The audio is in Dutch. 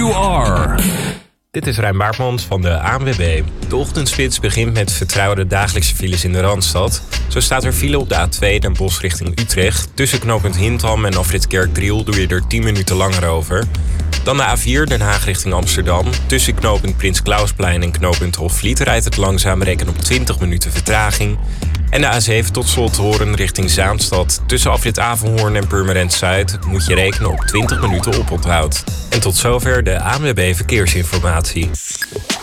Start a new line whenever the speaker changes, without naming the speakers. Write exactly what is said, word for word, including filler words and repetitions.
you are.
Dit is Rijn Baartmans van de A N W B. De ochtendspits begint met vertrouwde dagelijkse files in de Randstad. Zo staat er file op de A twee Den Bosch richting Utrecht. Tussen knooppunt Hintham en afrit Kerkdriel doe je er tien minuten langer over. Dan de A vier Den Haag richting Amsterdam. Tussen knooppunt Prins Klausplein en knooppunt Hofvliet rijdt het langzaam, reken op twintig minuten vertraging. En de A zeven tot Slothoorn richting Zaanstad. Tussen afrit Avenhoorn en Purmerend Zuid moet je rekenen op twintig minuten oponthoud. En tot zover de A N W B Verkeersinformatie.